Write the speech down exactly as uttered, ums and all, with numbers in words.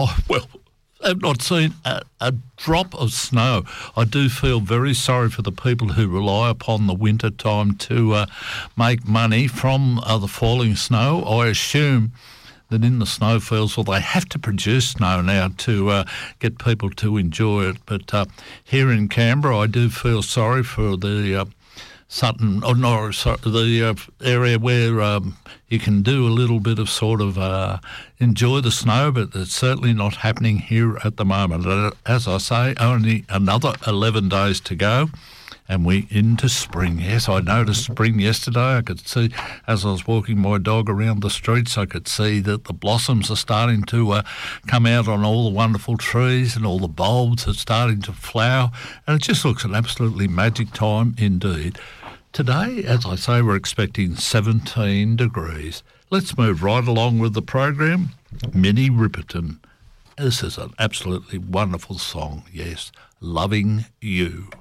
Oh, well, I've not seen a, a drop of snow. I do feel very sorry for the people who rely upon the winter time to uh, make money from uh, the falling snow. I assume that in the snowfields, well, they have to produce snow now to uh, get people to enjoy it. But uh, here in Canberra, I do feel sorry for the uh, Sutton, or no, sorry, the uh, area where um, you can do a little bit of sort of uh, enjoy the snow, but it's certainly not happening here at the moment. Uh, As I say, only another eleven days to go. And we into spring. Yes, I noticed spring yesterday. I could see, as I was walking my dog around the streets, I could see that the blossoms are starting to uh, come out on all the wonderful trees, and all the bulbs are starting to flower. And it just looks an absolutely magic time indeed. Today, as I say, we're expecting seventeen degrees. Let's move right along with the program. Minnie Riperton. This is an absolutely wonderful song, yes, Loving You.